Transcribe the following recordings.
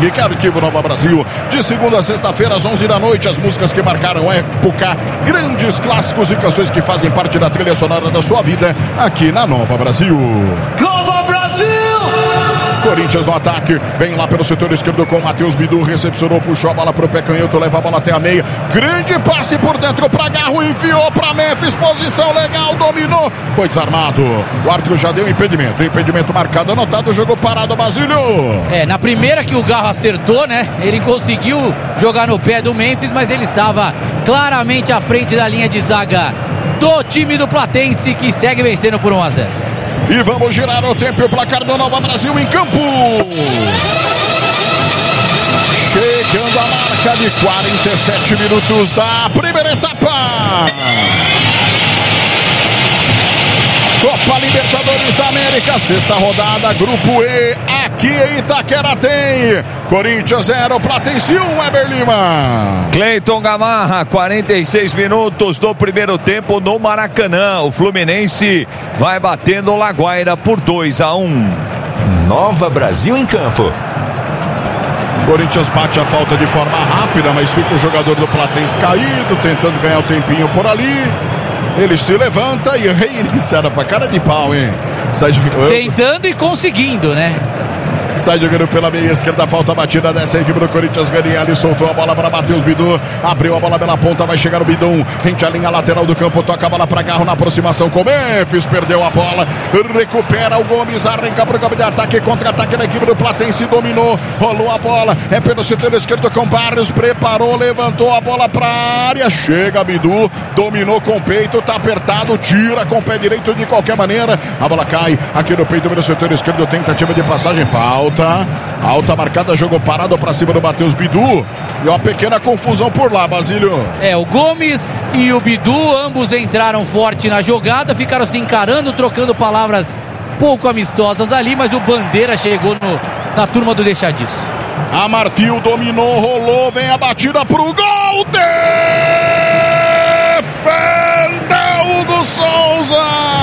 fica Arquivo Nova Brasil. De segunda a sexta-feira, às 11 da noite, as músicas que marcaram época, grandes clássicos e canções que fazem parte da trilha sonora da sua vida, aqui na Nova Brasil. Nova Brasil! Corinthians no ataque, vem lá pelo setor esquerdo com o Matheus Bidu, recepcionou, puxou a bola pro pé canhoto, leva a bola até a meia, grande passe por dentro pra Garro, enfiou pra Memphis, posição legal, dominou, foi desarmado, o árbitro já deu impedimento marcado, anotado, jogou parado, Basílio. Na primeira que o Garro acertou, né, ele conseguiu jogar no pé do Memphis, mas ele estava claramente à frente da linha de zaga do time do Platense, que segue vencendo por 1-0. E vamos girar o tempo e o placar do Nova Brasil em campo. Chegando a marca de 47 minutos da primeira etapa. Copa Libertadores da América, sexta rodada, Grupo E, aqui em Itaquera tem Corinthians 0, Platense 1, Weber Lima. Cleiton Gamarra, 46 minutos do primeiro tempo no Maracanã. O Fluminense vai batendo o Laguaira por 2-1. Nova Brasil em campo. Corinthians bate a falta de forma rápida, mas fica o jogador do Platense caído, tentando ganhar o tempinho por ali. Ele se levanta e reiniciada pra cara de pau, hein? Tentando e conseguindo, né? Sai jogando pela meia esquerda, falta batida dessa equipe do Corinthians. Ganielli soltou a bola para Matheus Bidu, abriu a bola pela ponta, vai chegar o Bidon, rente à linha lateral do campo, toca a bola para Garro na aproximação com Memphis, perdeu a bola, recupera o Gomes, arranca para o campo de ataque, contra-ataque da equipe do Platense, dominou, rolou a bola, é pelo setor esquerdo com Barrios, preparou, levantou a bola para a área, chega Bidu, dominou com o peito, tá apertado, tira com o pé direito de qualquer maneira, a bola cai aqui no peito pelo setor esquerdo, tentativa de passagem, falta. Alta marcada, jogou parado pra cima do Matheus Bidu. E uma pequena confusão por lá, Basílio. O Gomes e o Bidu, ambos entraram forte na jogada, ficaram se encarando, trocando palavras pouco amistosas ali, mas o Bandeira chegou na turma do deixa disso. A Marfil dominou, rolou, vem a batida pro gol. Defenda Hugo Souza.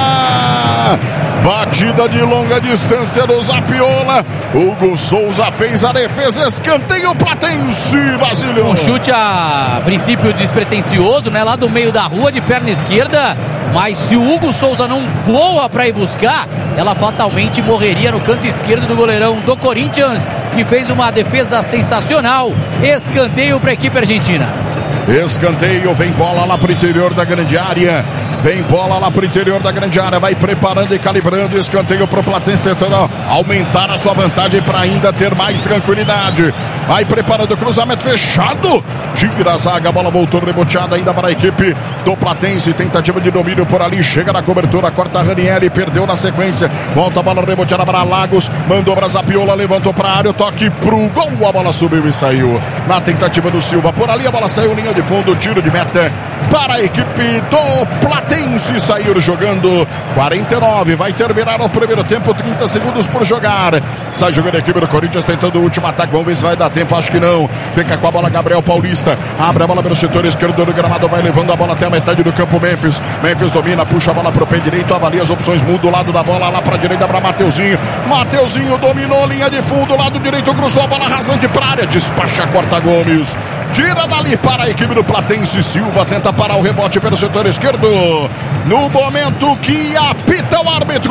Batida de longa distância do Zapiola. Hugo Souza fez a defesa, escanteio Platense, Basílio. Um chute a princípio despretensioso, né? Lá do meio da rua, de perna esquerda. Mas se o Hugo Souza não voa para ir buscar, ela fatalmente morreria no canto esquerdo do goleirão do Corinthians, que fez uma defesa sensacional. Escanteio para a equipe argentina. Escanteio, vem bola lá pro interior da grande área. Vem bola lá pro interior da grande área. Vai preparando e calibrando. Escanteio pro Platense, tentando aumentar a sua vantagem para ainda ter mais tranquilidade. Vai preparando o cruzamento fechado. Tira a zaga, a bola voltou reboteada ainda para a equipe do Platense. Tentativa de domínio por ali. Chega na cobertura, corta Ranieri, perdeu na sequência. Volta a bola reboteada para Lagos. Mandou para Zapiola, levantou para a área. O toque pro gol. A bola subiu e saiu. Na tentativa do Silva por ali, a bola saiu linha de fundo. Tiro de meta para a equipe do Platense. Saiu jogando 49, vai terminar o primeiro tempo, 30 segundos por jogar. Sai jogando a equipe do Corinthians, tentando o último ataque, vamos ver se vai dar tempo, acho que não. Fica com a bola Gabriel Paulista, abre a bola pelo setor esquerdo do gramado, vai levando a bola até a metade do campo. Memphis domina, puxa a bola pro pé direito, avalia as opções, muda o lado da bola lá pra direita para Mateuzinho dominou, linha de fundo, lado direito, cruzou a bola rasante pra área, despacha, corta Gomes, tira dali para a equipe do Platense. Silva tenta parar o rebote pelo setor esquerdo, no momento que apita o árbitro.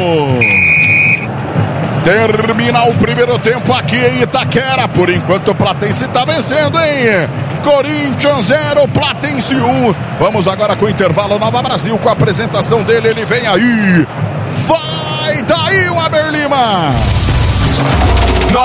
Termina o primeiro tempo aqui em Itaquera. Por enquanto o Platense está vencendo, hein? Corinthians 0, Platense 1. Vamos agora com o intervalo. Nova Brasil com a apresentação dele. Ele vem aí. Vai daí o Weber Lima.